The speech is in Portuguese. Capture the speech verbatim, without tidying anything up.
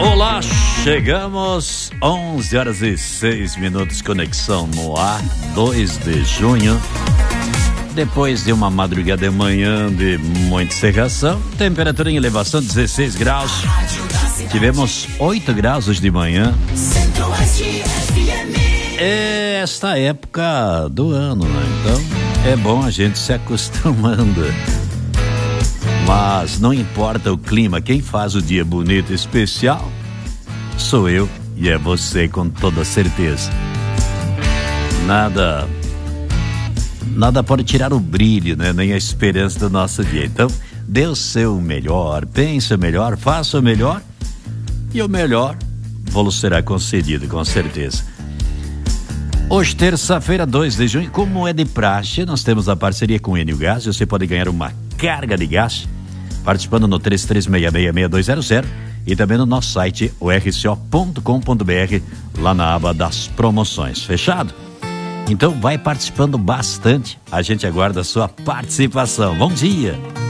Olá, chegamos onze horas e seis minutos, conexão no ar, dois de junho. Depois de uma madrugada de manhã de muita cerração, temperatura em elevação dezesseis graus. Tivemos oito graus hoje de manhã. É esta época do ano, né? Então é bom a gente se acostumando. Mas não importa o clima, quem faz o dia bonito e especial sou eu e é você, com toda certeza. Nada, nada pode tirar o brilho, né? Nem a esperança do nosso dia. Então, dê o seu melhor, pense o melhor, faça o melhor e o melhor vou será concedido, com certeza. Hoje, terça-feira, dois de junho, como é de praxe, nós temos a parceria com o Enio Gás. Você pode ganhar uma carga de gás participando no três três seis seis, seis dois zero zero e também no nosso site o r c o ponto com ponto b r, lá na aba das promoções. Fechado? Então vai participando bastante, a gente aguarda a sua participação. Bom dia!